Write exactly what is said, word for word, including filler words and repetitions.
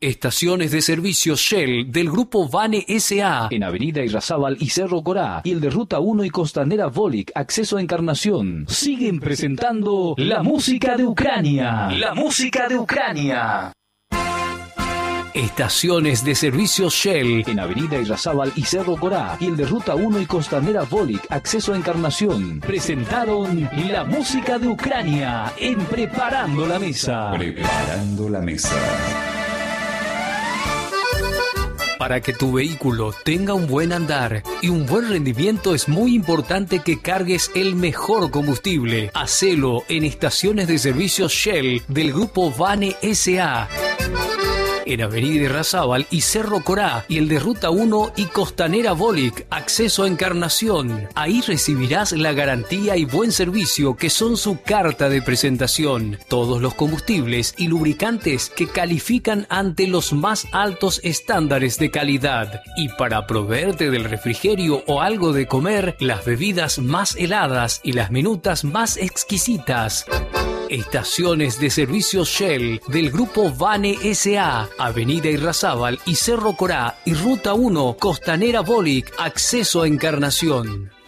Estaciones de servicio Shell del Grupo Vane S A en Avenida Irrazábal y Cerro Corá, y el de Ruta uno y Costanera Volic, acceso a Encarnación. Siguen presentando la música de Ucrania. La música de Ucrania. Estaciones de servicio Shell en Avenida Irrazábal y Cerro Corá, y el de Ruta uno y Costanera Volic, acceso a Encarnación. Presentaron la música de Ucrania en Preparando la Mesa. Preparando la Mesa. Para que tu vehículo tenga un buen andar y un buen rendimiento es muy importante que cargues el mejor combustible. Hacelo en estaciones de servicio Shell del Grupo Vane S A en Avenida Irrazábal y Cerro Corá, y el de Ruta uno y Costanera Volic, acceso a Encarnación. Ahí recibirás la garantía y buen servicio que son su carta de presentación. Todos los combustibles y lubricantes que califican ante los más altos estándares de calidad. Y para proveerte del refrigerio o algo de comer, las bebidas más heladas y las minutas más exquisitas. Estaciones de servicio Shell del Grupo Vane S A, Avenida Irrazábal y Cerro Corá, y Ruta uno, Costanera Volic, acceso a Encarnación.